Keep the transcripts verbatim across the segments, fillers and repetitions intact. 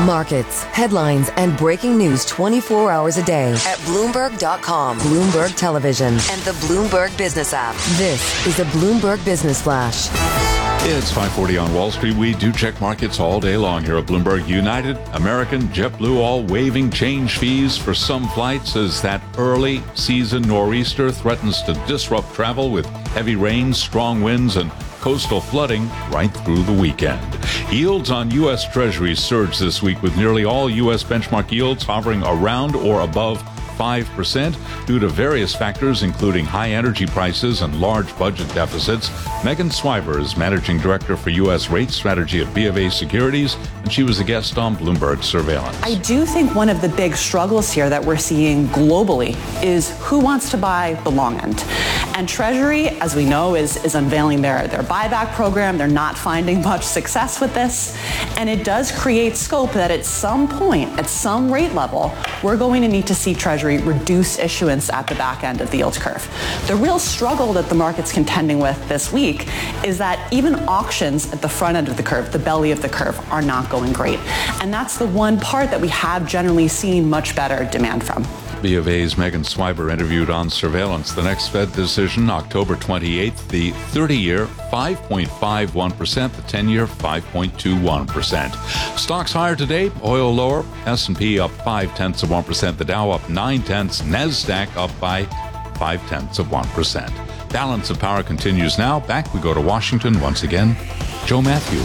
Markets, headlines, and breaking news twenty-four hours a day at Bloomberg dot com, Bloomberg Television, and the Bloomberg Business app. This is a Bloomberg Business Flash. It's five forty on Wall Street. We do check markets all day long here at Bloomberg. United, American, JetBlue all waiving change fees for some flights as that early season nor'easter threatens to disrupt travel with heavy rains, strong winds, and coastal flooding right through the weekend. Yields on U S. Treasuries surged this week with nearly all U S benchmark yields hovering around or above five percent due to various factors, including high energy prices and large budget deficits. Megan Swiber is Managing Director for U S Rate Strategy at B of A Securities, and she was a guest on Bloomberg Surveillance. I do think one of the big struggles here that we're seeing globally is who wants to buy the long end. And Treasury, as we know, is, is unveiling their, their buyback program. They're not finding much success with this. And it does create scope that at some point, at some rate level, we're going to need to see Treasury reduce issuance at the back end of the yield curve. The real struggle that the market's contending with this week is that even auctions at the front end of the curve, the belly of the curve, are not going great. And that's the one part that we have generally seen much better demand from. B of A's Megan Swiber interviewed on Surveillance. The next Fed decision, October twenty-eighth, the thirty-year, five point five one percent, the ten-year, five point two one percent. Stocks higher today, oil lower, S and P up five-tenths of one percent, the Dow up nine-tenths, NASDAQ up by five-tenths of one percent. Balance of Power continues now. Back we go to Washington once again. Joe Matthew.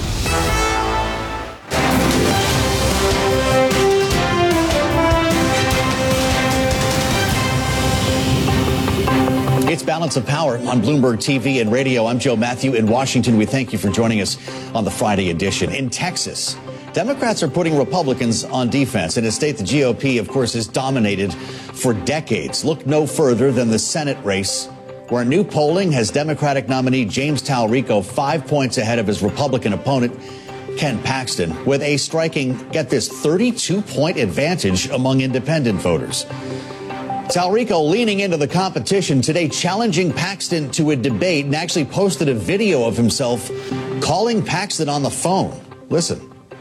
It's Balance of Power on Bloomberg T V and radio. I'm Joe Matthew in Washington. We thank you for joining us on the Friday edition. In Texas, Democrats are putting Republicans on defense in a state the G O P, of course, has dominated for decades. Look no further than the Senate race, where new polling has Democratic nominee James Talarico five points ahead of his Republican opponent, Ken Paxton, with a striking, get this, thirty-two point advantage among independent voters. Talarico leaning into the competition today, challenging Paxton to a debate, and actually posted a video of himself calling Paxton on the phone. Listen.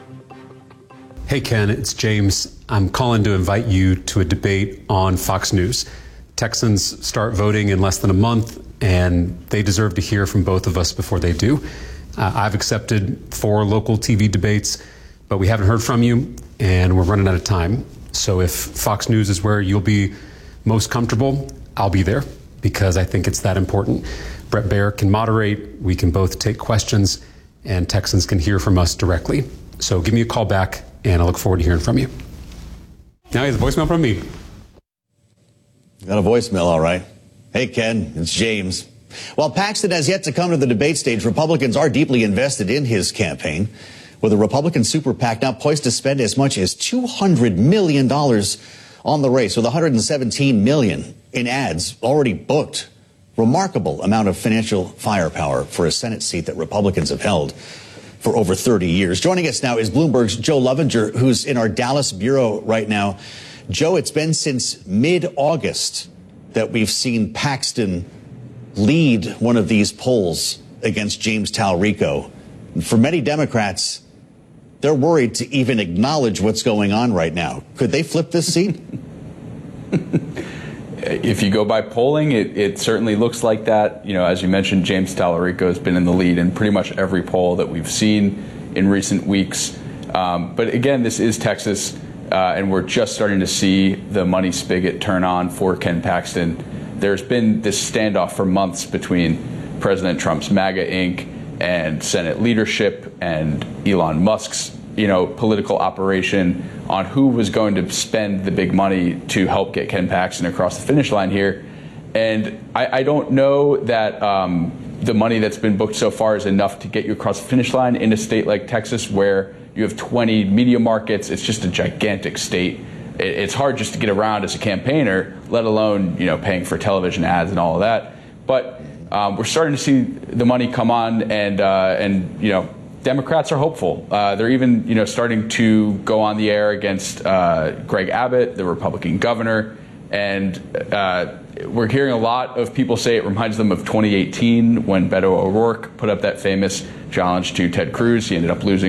Hey, Ken, it's James. I'm calling to invite you to a debate on Fox News. Texans start voting in less than a month, and they deserve to hear from both of us before they do. Uh, I've accepted four local T V debates, but we haven't heard from you, and we're running out of time. So if Fox News is where you'll be most comfortable, I'll be there because I think it's that important. Bret Baier can moderate, we can both take questions, and Texans can hear from us directly. So give me a call back, and I look forward to hearing from you. Now he has a voicemail from me. Got a voicemail, all right. Hey, Ken, it's James. While Paxton has yet to come to the debate stage, Republicans are deeply invested in his campaign, with a Republican super PAC now poised to spend as much as two hundred million dollars on the race, with one hundred seventeen million dollars in ads already booked. Remarkable amount of financial firepower for a Senate seat that Republicans have held for over thirty years. Joining us now is Bloomberg's Joe Lovinger, who's in our Dallas bureau right now. Joe, it's been since mid-August that we've seen Paxton lead one of these polls against James Talarico. For many Democrats, they're worried to even acknowledge what's going on right now. Could they flip this seat? If you go by polling, it, it certainly looks like that. You know, as you mentioned, James Talarico has been in the lead in pretty much every poll that we've seen in recent weeks. Um, but again, this is Texas, uh, and we're just starting to see the money spigot turn on for Ken Paxton. There's been this standoff for months between President Trump's MAGA Incorporated and Senate leadership and Elon Musk's, you know, political operation on who was going to spend the big money to help get Ken Paxton across the finish line here. And I, I don't know that um, the money that's been booked so far is enough to get you across the finish line in a state like Texas, where you have twenty media markets. It's just a gigantic state. It, it's hard just to get around as a campaigner, let alone, you know, paying for television ads and all of that. But Um, we're starting to see the money come on, and uh, and you know, Democrats are hopeful. Uh, they're even you know starting to go on the air against uh, Greg Abbott, the Republican governor, and uh, we're hearing a lot of people say it reminds them of twenty eighteen when Beto O'Rourke put up that famous challenge to Ted Cruz. He ended up losing.